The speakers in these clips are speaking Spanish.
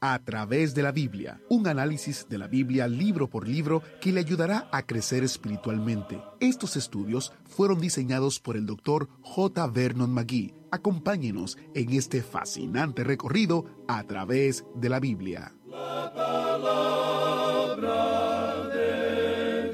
a través de la Biblia, un análisis de la Biblia libro por libro que le ayudará a crecer espiritualmente. Estos estudios fueron diseñados por el Dr. J. Vernon McGee. Acompáñenos en este fascinante recorrido a través de la Biblia. La palabra de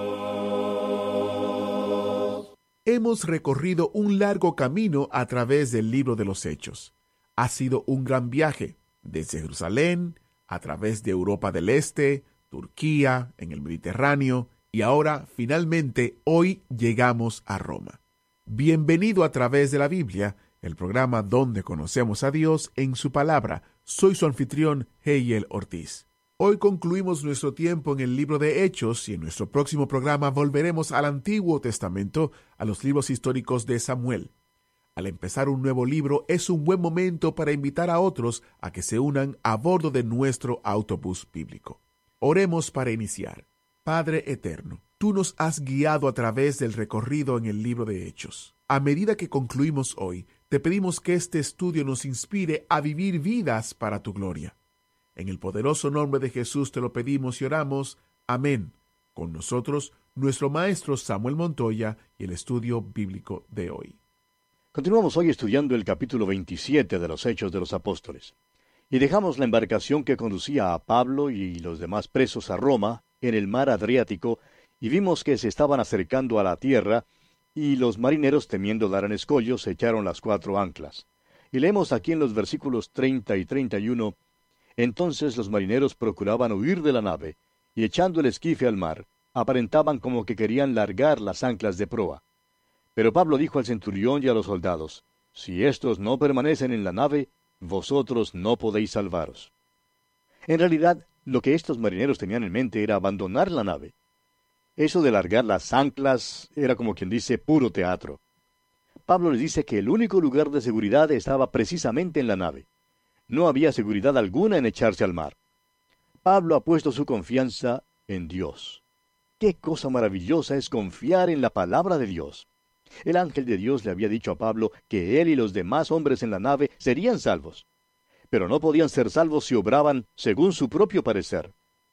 Dios. Hemos recorrido un largo camino a través del libro de los Hechos. Ha sido un gran viaje, desde Jerusalén, a través de Europa del Este, Turquía, en el Mediterráneo, y ahora, finalmente, hoy llegamos a Roma. Bienvenido a través de la Biblia, el programa donde conocemos a Dios en su palabra. Soy su anfitrión, Heiel Ortiz. Hoy concluimos nuestro tiempo en el libro de Hechos y en nuestro próximo programa volveremos al Antiguo Testamento, a los libros históricos de Samuel. Al empezar un nuevo libro es un buen momento para invitar a otros a que se unan a bordo de nuestro autobús bíblico. Oremos para iniciar. Padre eterno, tú nos has guiado a través del recorrido en el libro de Hechos. A medida que concluimos hoy, te pedimos que este estudio nos inspire a vivir vidas para tu gloria. En el poderoso nombre de Jesús te lo pedimos y oramos. Amén. Con nosotros, nuestro maestro Samuel Montoya y el estudio bíblico de hoy. Continuamos hoy estudiando el capítulo 27 de los Hechos de los Apóstoles. Y dejamos la embarcación que conducía a Pablo y los demás presos a Roma, en el mar Adriático, y vimos que se estaban acercando a la tierra, y los marineros, temiendo dar en escollos, echaron las 4 anclas. Y leemos aquí en los versículos 30 y 31, entonces los marineros procuraban huir de la nave, y echando el esquife al mar, aparentaban como que querían largar las anclas de proa. Pero Pablo dijo al centurión y a los soldados, si éstos no permanecen en la nave, vosotros no podéis salvaros. En realidad, lo que estos marineros tenían en mente era abandonar la nave. Eso de largar las anclas era, como quien dice, puro teatro. Pablo les dice que el único lugar de seguridad estaba precisamente en la nave. No había seguridad alguna en echarse al mar. Pablo ha puesto su confianza en Dios. ¡Qué cosa maravillosa es confiar en la palabra de Dios! El ángel de Dios le había dicho a Pablo que él y los demás hombres en la nave serían salvos. Pero no podían ser salvos si obraban según su propio parecer.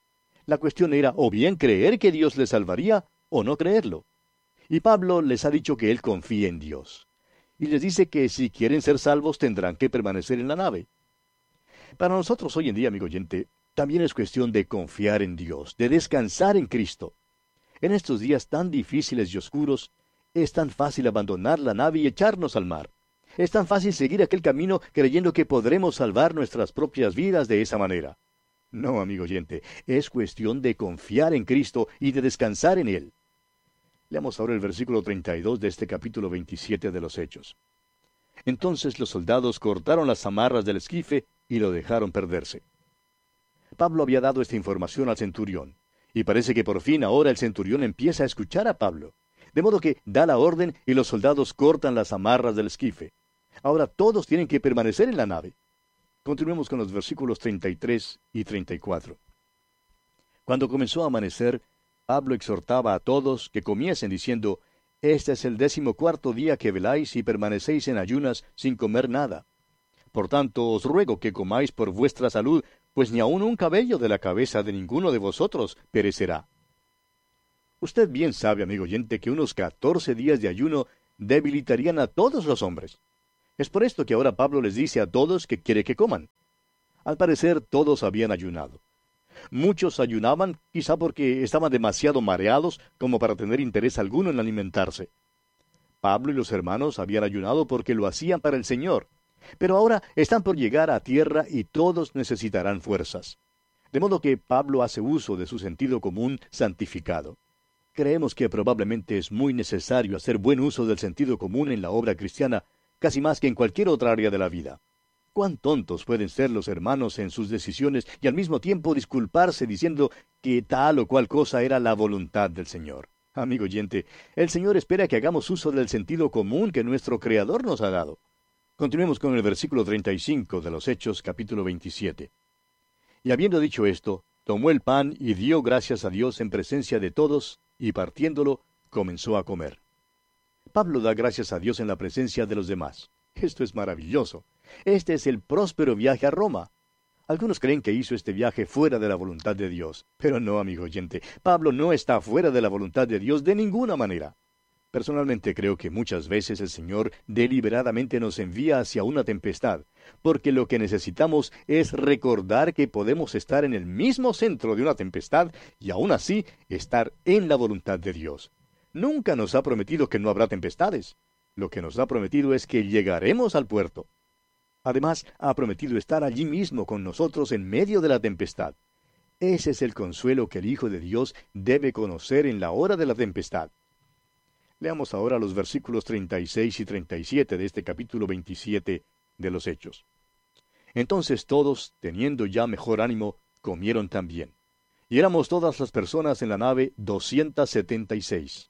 La cuestión era o bien creer que Dios les salvaría o no creerlo. Y Pablo les ha dicho que él confía en Dios. Y les dice que si quieren ser salvos tendrán que permanecer en la nave. Para nosotros hoy en día, amigo oyente, también es cuestión de confiar en Dios, de descansar en Cristo. En estos días tan difíciles y oscuros, es tan fácil abandonar la nave y echarnos al mar. Es tan fácil seguir aquel camino creyendo que podremos salvar nuestras propias vidas de esa manera. No, amigo oyente, es cuestión de confiar en Cristo y de descansar en Él. Leamos ahora el versículo 32 de este capítulo 27 de los Hechos. Entonces los soldados cortaron las amarras del esquife y lo dejaron perderse. Pablo había dado esta información al centurión, y parece que por fin ahora el centurión empieza a escuchar a Pablo. De modo que da la orden y los soldados cortan las amarras del esquife. Ahora todos tienen que permanecer en la nave. Continuemos con los versículos 33 y 34. Cuando comenzó a amanecer, Pablo exhortaba a todos que comiesen diciendo, este es el 14º día que veláis y permanecéis en ayunas sin comer nada. Por tanto, os ruego que comáis por vuestra salud, pues ni aun un cabello de la cabeza de ninguno de vosotros perecerá. Usted bien sabe, amigo oyente, que unos 14 días de ayuno debilitarían a todos los hombres. Es por esto que ahora Pablo les dice a todos que quiere que coman. Al parecer, todos habían ayunado. Muchos ayunaban, quizá porque estaban demasiado mareados como para tener interés alguno en alimentarse. Pablo y los hermanos habían ayunado porque lo hacían para el Señor. Pero ahora están por llegar a tierra y todos necesitarán fuerzas. De modo que Pablo hace uso de su sentido común santificado. Creemos que probablemente es muy necesario hacer buen uso del sentido común en la obra cristiana, casi más que en cualquier otra área de la vida. Cuán tontos pueden ser los hermanos en sus decisiones y al mismo tiempo disculparse diciendo que tal o cual cosa era la voluntad del Señor. Amigo oyente, el Señor espera que hagamos uso del sentido común que nuestro Creador nos ha dado. Continuemos con el versículo 35 de los Hechos, capítulo 27. Y habiendo dicho esto, tomó el pan y dio gracias a Dios en presencia de todos, y partiéndolo, comenzó a comer. Pablo da gracias a Dios en la presencia de los demás. Esto es maravilloso. Este es el próspero viaje a Roma. Algunos creen que hizo este viaje fuera de la voluntad de Dios, pero no, amigo oyente, Pablo no está fuera de la voluntad de Dios de ninguna manera. Personalmente creo que muchas veces el Señor deliberadamente nos envía hacia una tempestad, porque lo que necesitamos es recordar que podemos estar en el mismo centro de una tempestad y aún así estar en la voluntad de Dios. Nunca nos ha prometido que no habrá tempestades. Lo que nos ha prometido es que llegaremos al puerto. Además, ha prometido estar allí mismo con nosotros en medio de la tempestad. Ese es el consuelo que el Hijo de Dios debe conocer en la hora de la tempestad. Leamos ahora los versículos 36 y 37 de este capítulo 27 de los Hechos. Entonces todos, teniendo ya mejor ánimo, comieron también. Y éramos todas las personas en la nave 276.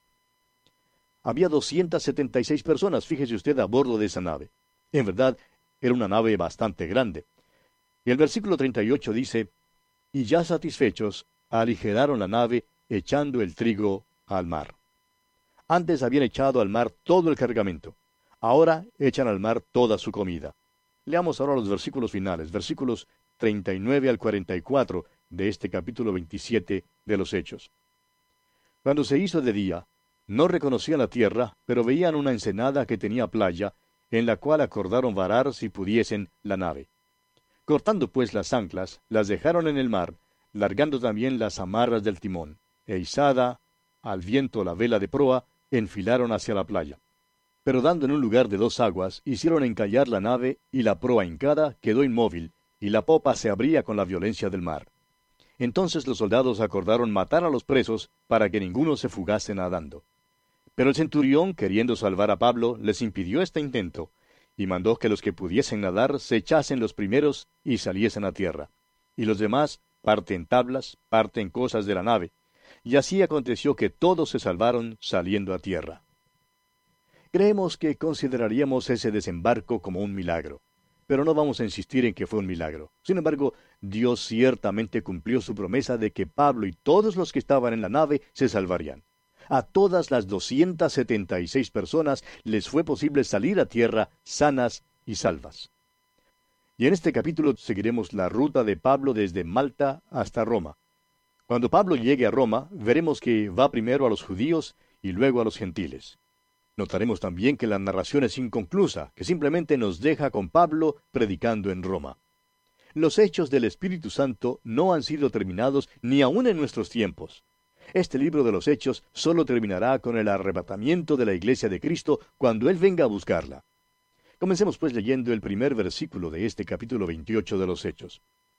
Había 276 personas, fíjese usted, a bordo de esa nave. En verdad, era una nave bastante grande. Y el versículo 38 dice, y ya satisfechos, aligeraron la nave, echando el trigo al mar. Antes habían echado al mar todo el cargamento. Ahora echan al mar toda su comida. Leamos ahora los versículos finales, versículos 39 al 44 de este capítulo 27 de los Hechos. Cuando se hizo de día, no reconocían la tierra, pero veían una ensenada que tenía playa, en la cual acordaron varar si pudiesen la nave. Cortando pues las anclas, las dejaron en el mar, largando también las amarras del timón, e izada al viento la vela de proa, enfilaron hacia la playa. Pero dando en un lugar de 2 aguas, hicieron encallar la nave, y la proa hincada quedó inmóvil, y la popa se abría con la violencia del mar. Entonces los soldados acordaron matar a los presos, para que ninguno se fugase nadando. Pero el centurión, queriendo salvar a Pablo, les impidió este intento, y mandó que los que pudiesen nadar se echasen los primeros y saliesen a tierra, y los demás, parte en tablas, parte en cosas de la nave. Y así aconteció que todos se salvaron saliendo a tierra. Creemos que consideraríamos ese desembarco como un milagro, pero no vamos a insistir en que fue un milagro. Sin embargo, Dios ciertamente cumplió su promesa de que Pablo y todos los que estaban en la nave se salvarían. A todas las 276 personas les fue posible salir a tierra sanas y salvas. Y en este capítulo seguiremos la ruta de Pablo desde Malta hasta Roma. Cuando Pablo llegue a Roma, veremos que va primero a los judíos y luego a los gentiles. Notaremos también que la narración es inconclusa, que simplemente nos deja con Pablo predicando en Roma. Los hechos del Espíritu Santo no han sido terminados ni aún en nuestros tiempos. Este libro de los Hechos solo terminará con el arrebatamiento de la Iglesia de Cristo cuando Él venga a buscarla. Comencemos pues leyendo el primer versículo de este capítulo 28 de los Hechos.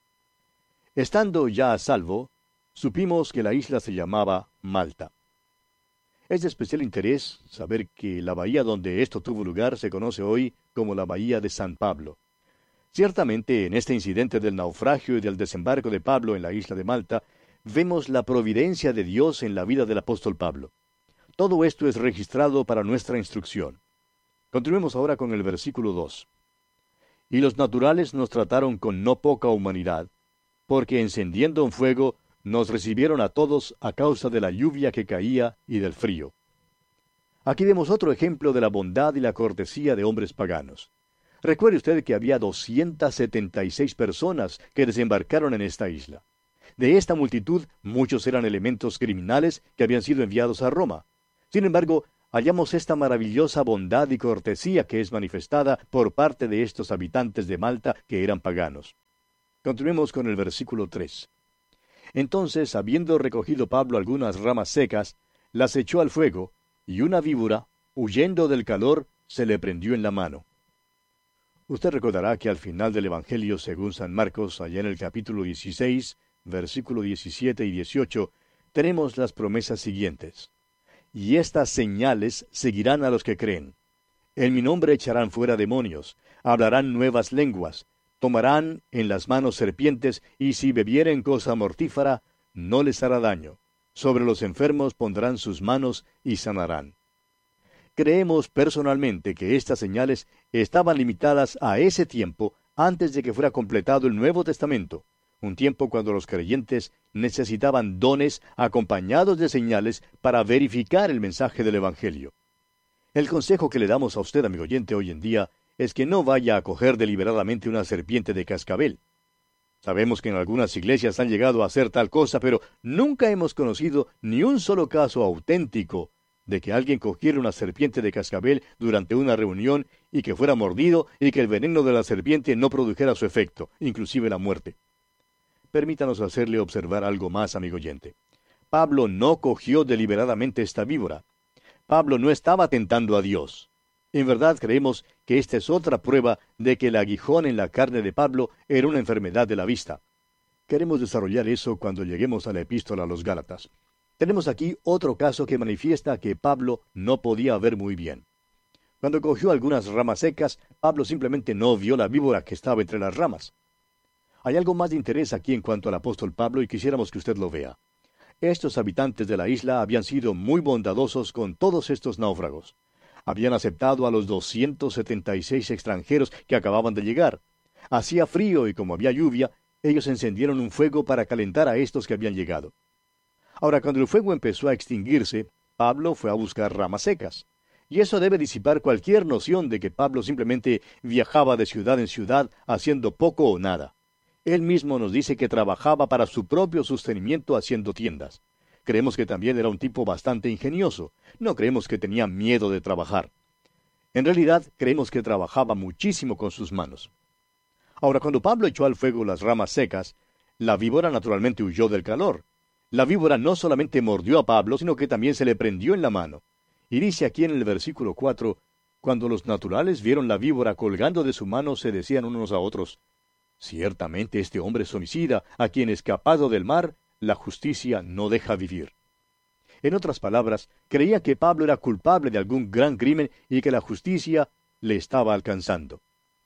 Estando ya a salvo, supimos que la isla se llamaba Malta. Es de especial interés saber que la bahía donde esto tuvo lugar se conoce hoy como la Bahía de San Pablo. Ciertamente, en este incidente del naufragio y del desembarco de Pablo en la isla de Malta, vemos la providencia de Dios en la vida del apóstol Pablo. Todo esto es registrado para nuestra instrucción. Continuemos ahora con el versículo 2. Y los naturales nos trataron con no poca humanidad, porque encendiendo un fuego, nos recibieron a todos a causa de la lluvia que caía y del frío. Aquí vemos otro ejemplo de la bondad y la cortesía de hombres paganos. Recuerde usted que había 276 personas que desembarcaron en esta isla. De esta multitud, muchos eran elementos criminales que habían sido enviados a Roma. Sin embargo, hallamos esta maravillosa bondad y cortesía que es manifestada por parte de estos habitantes de Malta que eran paganos. Continuemos con el versículo 3. Entonces, habiendo recogido Pablo algunas ramas secas, las echó al fuego, y una víbora, huyendo del calor, se le prendió en la mano. Usted recordará que al final del Evangelio según San Marcos, allá en el capítulo 16, versículo 17 y 18, tenemos las promesas siguientes. Y estas señales seguirán a los que creen. En mi nombre echarán fuera demonios, hablarán nuevas lenguas, tomarán en las manos serpientes, y si bebieren cosa mortífera, no les hará daño. Sobre los enfermos pondrán sus manos y sanarán. Creemos personalmente que estas señales estaban limitadas a ese tiempo antes de que fuera completado el Nuevo Testamento, un tiempo cuando los creyentes necesitaban dones acompañados de señales para verificar el mensaje del Evangelio. El consejo que le damos a usted, amigo oyente, hoy en día, es que no vaya a coger deliberadamente una serpiente de cascabel. Sabemos que en algunas iglesias han llegado a hacer tal cosa, pero nunca hemos conocido ni un solo caso auténtico de que alguien cogiera una serpiente de cascabel durante una reunión y que fuera mordido y que el veneno de la serpiente no produjera su efecto, inclusive la muerte. Permítanos hacerle observar algo más, amigo oyente. Pablo no cogió deliberadamente esta víbora. Pablo no estaba tentando a Dios. En verdad creemos que esta es otra prueba de que el aguijón en la carne de Pablo era una enfermedad de la vista. Queremos desarrollar eso cuando lleguemos a la epístola a los Gálatas. Tenemos aquí otro caso que manifiesta que Pablo no podía ver muy bien. Cuando cogió algunas ramas secas, Pablo simplemente no vio la víbora que estaba entre las ramas. Hay algo más de interés aquí en cuanto al apóstol Pablo y quisiéramos que usted lo vea. Estos habitantes de la isla habían sido muy bondadosos con todos estos náufragos. Habían aceptado a los 276 extranjeros que acababan de llegar. Hacía frío y como había lluvia, ellos encendieron un fuego para calentar a estos que habían llegado. Ahora, cuando el fuego empezó a extinguirse, Pablo fue a buscar ramas secas. Y eso debe disipar cualquier noción de que Pablo simplemente viajaba de ciudad en ciudad haciendo poco o nada. Él mismo nos dice que trabajaba para su propio sostenimiento haciendo tiendas. Creemos que también era un tipo bastante ingenioso. No creemos que tenía miedo de trabajar. En realidad, creemos que trabajaba muchísimo con sus manos. Ahora, cuando Pablo echó al fuego las ramas secas, la víbora naturalmente huyó del calor. La víbora no solamente mordió a Pablo, sino que también se le prendió en la mano. Y dice aquí en el versículo 4, cuando los naturales vieron la víbora colgando de su mano, se decían unos a otros, ciertamente este hombre es homicida, a quien escapado del mar, la justicia no deja vivir. En otras palabras, creía que Pablo era culpable de algún gran crimen y que la justicia le estaba alcanzando.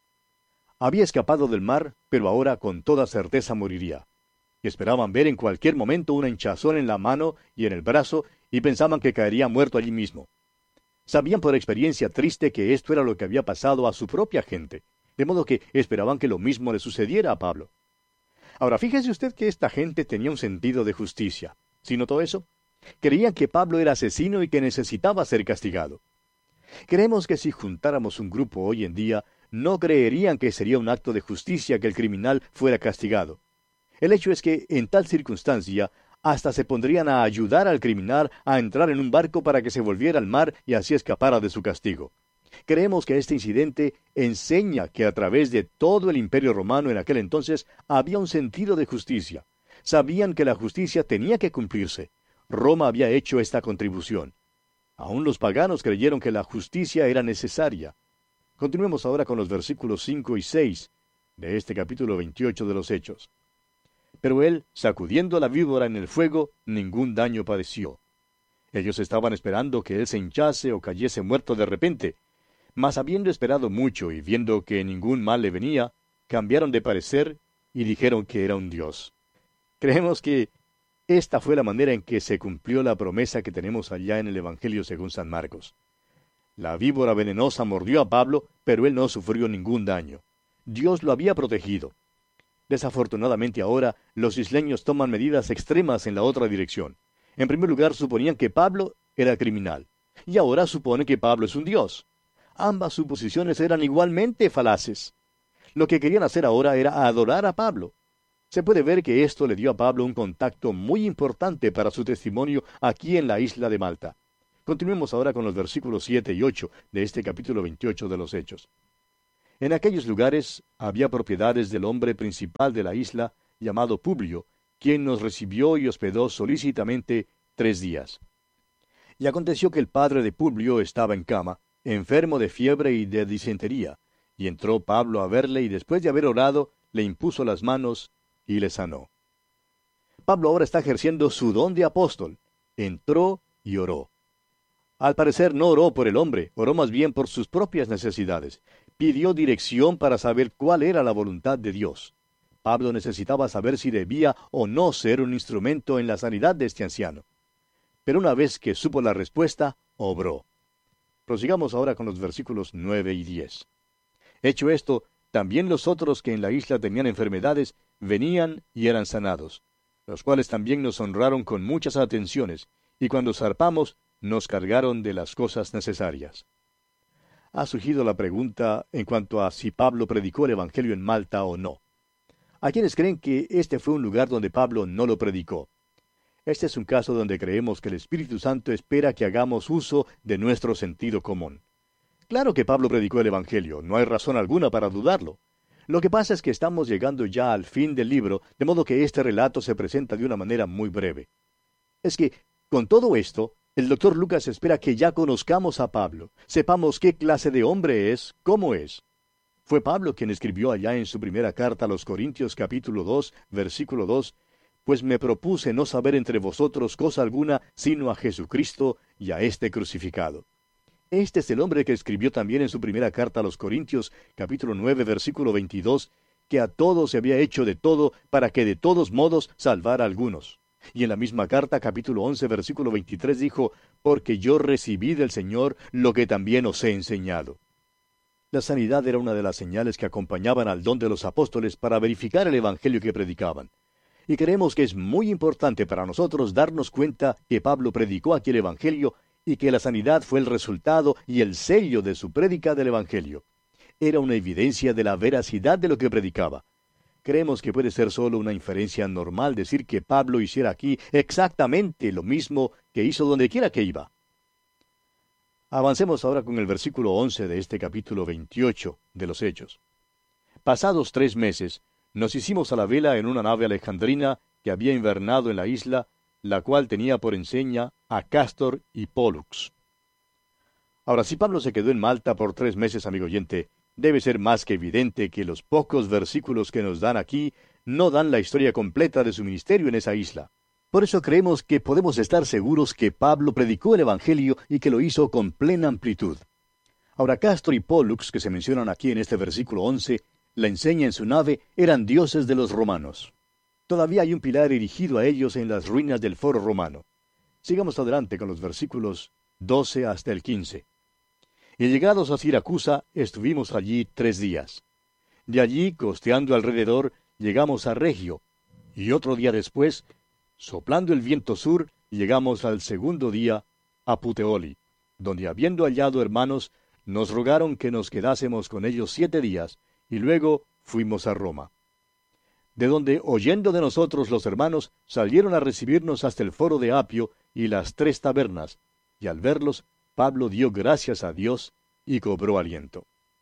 Había escapado del mar, pero ahora con toda certeza moriría. Esperaban ver en cualquier momento una hinchazón en la mano y en el brazo y pensaban que caería muerto allí mismo. Sabían por experiencia triste que esto era lo que había pasado a su propia gente, de modo que esperaban que lo mismo le sucediera a Pablo. Ahora, fíjese usted que esta gente tenía un sentido de justicia. ¿Sí notó eso? Creían que Pablo era asesino y que necesitaba ser castigado. Creemos que si juntáramos un grupo hoy en día, no creerían que sería un acto de justicia que el criminal fuera castigado. El hecho es que, en tal circunstancia, hasta se pondrían a ayudar al criminal a entrar en un barco para que se volviera al mar y así escapara de su castigo. Creemos que este incidente enseña que a través de todo el imperio romano en aquel entonces había un sentido de justicia. Sabían que la justicia tenía que cumplirse. Roma había hecho esta contribución. Aún los paganos creyeron que la justicia era necesaria. Continuemos ahora con los versículos 5 y 6 de este capítulo 28 de los Hechos. Pero él, sacudiendo la víbora en el fuego, ningún daño padeció. Ellos estaban esperando que él se hinchase o cayese muerto de repente, mas habiendo esperado mucho y viendo que ningún mal le venía, cambiaron de parecer y dijeron que era un dios. Creemos que esta fue la manera en que se cumplió la promesa que tenemos allá en el Evangelio según San Marcos. La víbora venenosa mordió a Pablo, pero él no sufrió ningún daño. Dios lo había protegido. Desafortunadamente ahora, los isleños toman medidas extremas en la otra dirección. En primer lugar, suponían que Pablo era criminal, y ahora suponen que Pablo es un dios. Ambas suposiciones eran igualmente falaces. Lo que querían hacer ahora era adorar a Pablo. Se puede ver que esto le dio a Pablo un contacto muy importante para su testimonio aquí en la isla de Malta. Continuemos ahora con los versículos 7 y 8 de este capítulo 28 de los Hechos. En aquellos lugares había propiedades del hombre principal de la isla, llamado Publio, quien nos recibió y hospedó solícitamente 3 días. Y aconteció que el padre de Publio estaba en cama, enfermo de fiebre y de disentería, y entró Pablo a verle y después de haber orado, le impuso las manos y le sanó. Pablo ahora está ejerciendo su don de apóstol. Entró y oró. Al parecer no oró por el hombre, oró más bien por sus propias necesidades. Pidió dirección para saber cuál era la voluntad de Dios. Pablo necesitaba saber si debía o no ser un instrumento en la sanidad de este anciano. Pero una vez que supo la respuesta, obró. Prosigamos ahora con los versículos 9 y 10. Hecho esto, también los otros que en la isla tenían enfermedades venían y eran sanados, los cuales también nos honraron con muchas atenciones, y cuando zarpamos nos cargaron de las cosas necesarias. Ha surgido la pregunta en cuanto a si Pablo predicó el Evangelio en Malta o no. Hay quienes creen que este fue un lugar donde Pablo no lo predicó. Este es un caso donde creemos que el Espíritu Santo espera que hagamos uso de nuestro sentido común. Claro que Pablo predicó el Evangelio, no hay razón alguna para dudarlo. Lo que pasa es que estamos llegando ya al fin del libro, de modo que este relato se presenta de una manera muy breve. Es que, con todo esto, el doctor Lucas espera que ya conozcamos a Pablo, sepamos qué clase de hombre es, cómo es. Fue Pablo quien escribió allá en su primera carta a los Corintios capítulo 2, versículo 2, «Pues me propuse no saber entre vosotros cosa alguna, sino a Jesucristo y a este crucificado». Este es el hombre que escribió también en su primera carta a los Corintios, capítulo 9, versículo 22, que a todos se había hecho de todo para que de todos modos salvara a algunos. Y en la misma carta, capítulo 11, versículo 23, dijo, «Porque yo recibí del Señor lo que también os he enseñado». La sanidad era una de las señales que acompañaban al don de los apóstoles para verificar el evangelio que predicaban. Y creemos que es muy importante para nosotros darnos cuenta que Pablo predicó aquí el evangelio y que la sanidad fue el resultado y el sello de su prédica del evangelio. Era una evidencia de la veracidad de lo que predicaba. Creemos que puede ser solo una inferencia normal decir que Pablo hiciera aquí exactamente lo mismo que hizo donde quiera que iba. Avancemos ahora con el versículo 11 de este capítulo 28 de los Hechos. Pasados 3 meses, nos hicimos a la vela en una nave alejandrina que había invernado en la isla, la cual tenía por enseña a Cástor y Pólux. Ahora, si Pablo se quedó en Malta por 3 meses, amigo oyente, debe ser más que evidente que los pocos versículos que nos dan aquí no dan la historia completa de su ministerio en esa isla. Por eso creemos que podemos estar seguros que Pablo predicó el Evangelio y que lo hizo con plena amplitud. Ahora, Cástor y Pólux, que se mencionan aquí en este versículo 11, la enseña en su nave, eran dioses de los romanos. Todavía hay un pilar erigido a ellos en las ruinas del foro romano. Sigamos adelante con los versículos 12 hasta el 15. Y llegados a Siracusa, estuvimos allí 3 días. De allí, costeando alrededor, llegamos a Regio, y otro día después, soplando el viento sur, llegamos al segundo día a Puteoli, donde habiendo hallado hermanos, nos rogaron que nos quedásemos con ellos 7 días, y luego fuimos a Roma. De donde, oyendo de nosotros los hermanos, salieron a recibirnos hasta el foro de Apio y las 3 tabernas, y al verlos, Pablo dio gracias a Dios y cobró aliento.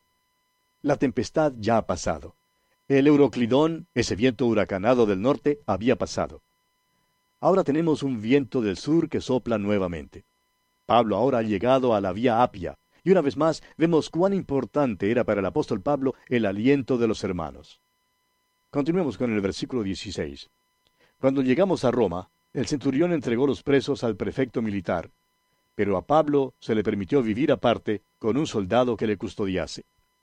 La tempestad ya ha pasado. El Euroclidón, ese viento huracanado del norte, había pasado. Ahora tenemos un viento del sur que sopla nuevamente. Pablo ahora ha llegado a la vía Apia, y una vez más vemos cuán importante era para el apóstol Pablo el aliento de los hermanos. Continuemos con el versículo 16. Cuando llegamos a Roma, el centurión entregó los presos al prefecto militar, pero a Pablo se le permitió vivir aparte con un soldado que le custodiase.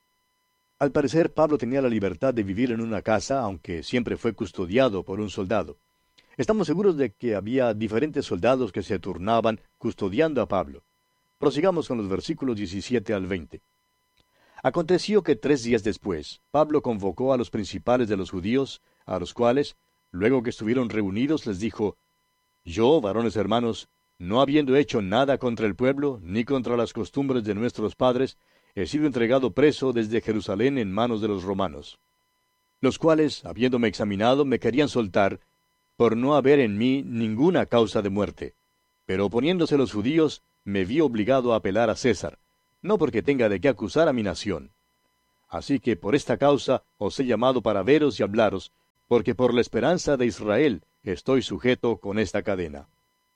Al parecer, Pablo tenía la libertad de vivir en una casa, aunque siempre fue custodiado por un soldado. Estamos seguros de que había diferentes soldados que se turnaban custodiando a Pablo. Prosigamos con los versículos 17 al 20. Aconteció que 3 días después, Pablo convocó a los principales de los judíos, a los cuales, luego que estuvieron reunidos, les dijo, «Yo, varones hermanos, no habiendo hecho nada contra el pueblo, ni contra las costumbres de nuestros padres, he sido entregado preso desde Jerusalén en manos de los romanos, los cuales, habiéndome examinado, me querían soltar, por no haber en mí ninguna causa de muerte. Pero oponiéndose los judíos, me vi obligado a apelar a César, no porque tenga de qué acusar a mi nación. Así que por esta causa os he llamado para veros y hablaros, porque por la esperanza de Israel estoy sujeto con esta cadena».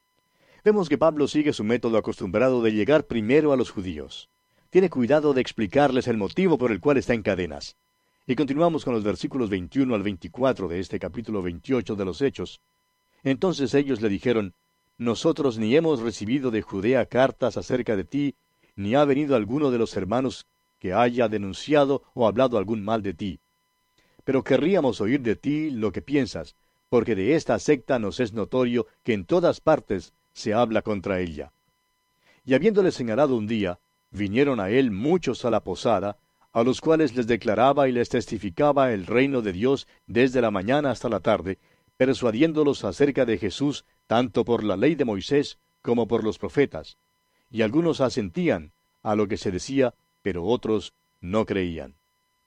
Vemos que Pablo sigue su método acostumbrado de llegar primero a los judíos. Tiene cuidado de explicarles el motivo por el cual está en cadenas. Y continuamos con los versículos 21 al 24 de este capítulo 28 de los Hechos. Entonces ellos le dijeron, «Nosotros ni hemos recibido de Judea cartas acerca de ti, ni ha venido alguno de los hermanos que haya denunciado o hablado algún mal de ti. Pero querríamos oír de ti lo que piensas, porque de esta secta nos es notorio que en todas partes se habla contra ella». Y habiéndole señalado un día, vinieron a él muchos a la posada, a los cuales les declaraba y les testificaba el reino de Dios desde la mañana hasta la tarde, persuadiéndolos acerca de Jesús, tanto por la ley de Moisés como por los profetas. Y algunos asentían a lo que se decía, pero otros no creían.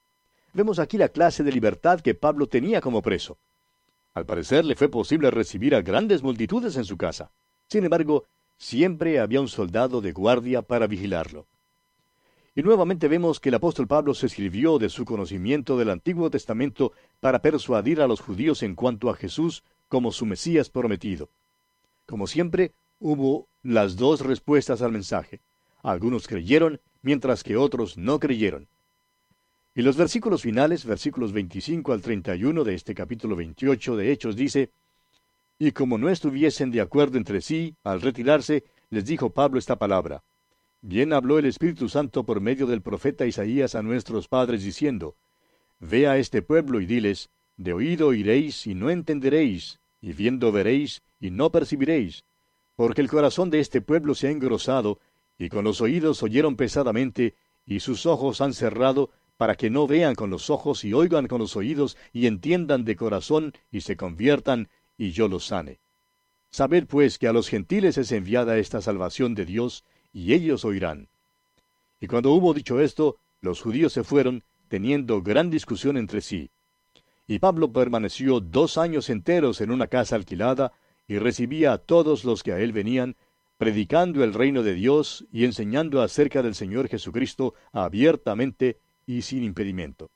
Vemos aquí la clase de libertad que Pablo tenía como preso. Al parecer le fue posible recibir a grandes multitudes en su casa. Sin embargo, siempre había un soldado de guardia para vigilarlo. Y nuevamente vemos que el apóstol Pablo se sirvió de su conocimiento del Antiguo Testamento para persuadir a los judíos en cuanto a Jesús como su Mesías prometido. Como siempre, hubo las dos respuestas al mensaje. Algunos creyeron, mientras que otros no creyeron. Y los versículos finales, versículos 25 al 31 de este capítulo 28 de Hechos, dice: Y como no estuviesen de acuerdo entre sí, al retirarse, les dijo Pablo esta palabra: Bien habló el Espíritu Santo por medio del profeta Isaías a nuestros padres, diciendo: Ve a este pueblo y diles: De oído oiréis y no entenderéis, y viendo veréis y no percibiréis, porque el corazón de este pueblo se ha engrosado, y con los oídos oyeron pesadamente, y sus ojos han cerrado, para que no vean con los ojos y oigan con los oídos, y entiendan de corazón, y se conviertan, y yo los sane. Sabed pues que a los gentiles es enviada esta salvación de Dios, y ellos oirán. Y cuando hubo dicho esto, los judíos se fueron, teniendo gran discusión entre sí. Y Pablo permaneció 2 años enteros en una casa alquilada, y recibía a todos los que a él venían, predicando el reino de Dios y enseñando acerca del Señor Jesucristo abiertamente y sin impedimento.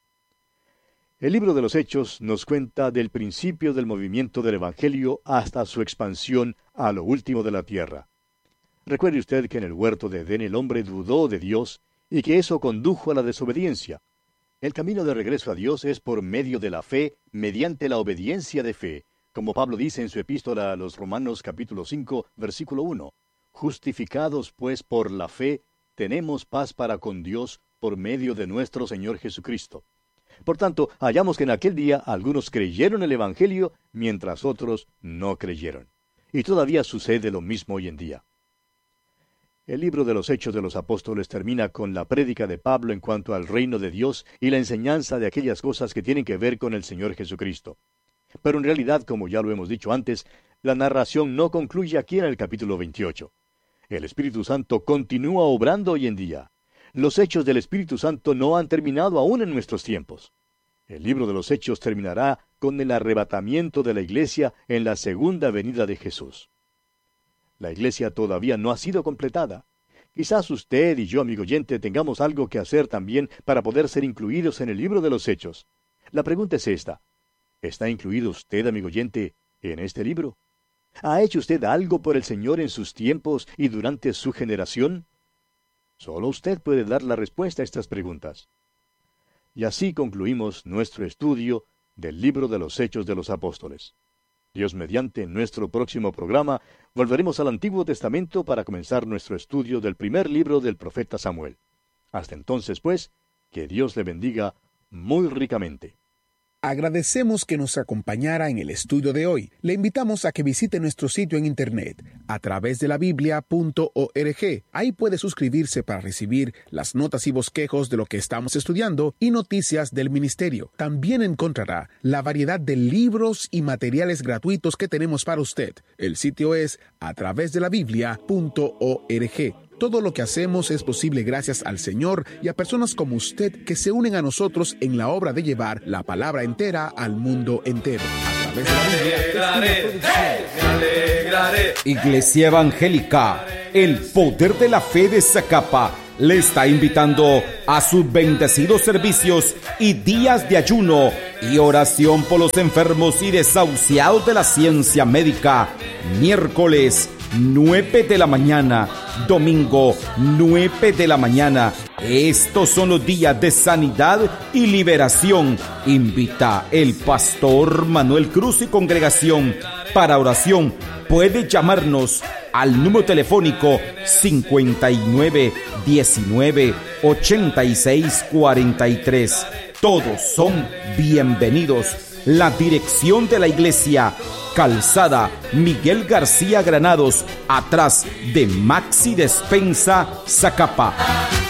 El libro de los Hechos nos cuenta del principio del movimiento del Evangelio hasta su expansión a lo último de la tierra. Recuerde usted que en el huerto de Edén el hombre dudó de Dios y que eso condujo a la desobediencia. El camino de regreso a Dios es por medio de la fe, mediante la obediencia de fe, como Pablo dice en su epístola a los Romanos capítulo 5, versículo 1. Justificados pues por la fe, tenemos paz para con Dios por medio de nuestro Señor Jesucristo. Por tanto, hallamos que en aquel día algunos creyeron el Evangelio, mientras otros no creyeron. Y todavía sucede lo mismo hoy en día. El libro de los Hechos de los Apóstoles termina con la prédica de Pablo en cuanto al reino de Dios y la enseñanza de aquellas cosas que tienen que ver con el Señor Jesucristo. Pero en realidad, como ya lo hemos dicho antes, la narración no concluye aquí en el capítulo 28. El Espíritu Santo continúa obrando hoy en día. Los hechos del Espíritu Santo no han terminado aún en nuestros tiempos. El libro de los Hechos terminará con el arrebatamiento de la iglesia en la segunda venida de Jesús. La iglesia todavía no ha sido completada. Quizás usted y yo, amigo oyente, tengamos algo que hacer también para poder ser incluidos en el libro de los Hechos. La pregunta es esta: ¿está incluido usted, amigo oyente, en este libro? ¿Ha hecho usted algo por el Señor en sus tiempos y durante su generación? Solo usted puede dar la respuesta a estas preguntas. Y así concluimos nuestro estudio del libro de los Hechos de los Apóstoles. Dios mediante, en nuestro próximo programa volveremos al Antiguo Testamento para comenzar nuestro estudio del primer libro del profeta Samuel. Hasta entonces, pues, que Dios le bendiga muy ricamente. Agradecemos que nos acompañara en el estudio de hoy. Le invitamos a que visite nuestro sitio en internet a través de la biblia.org. Ahí puede suscribirse para recibir las notas y bosquejos de lo que estamos estudiando y noticias del ministerio. También encontrará la variedad de libros y materiales gratuitos que tenemos para usted. El sitio es a través de la biblia.org. Todo lo que hacemos es posible gracias al Señor y a personas como usted que se unen a nosotros en la obra de llevar la palabra entera al mundo entero. A través de la Biblia. Me alegraré. Iglesia Evangélica, el poder de la fe de Zacapa, le está invitando a sus bendecidos servicios y días de ayuno y oración por los enfermos y desahuciados de la ciencia médica. Miércoles 9 de la mañana, domingo 9 de la mañana. Estos son los días de sanidad y liberación. Invita el pastor Manuel Cruz y congregación. Para oración puede llamarnos al número telefónico 59 19 86 43. Todos son bienvenidos. La dirección de la iglesia: Calzada Miguel García Granados, atrás de Maxi Despensa, Zacapa.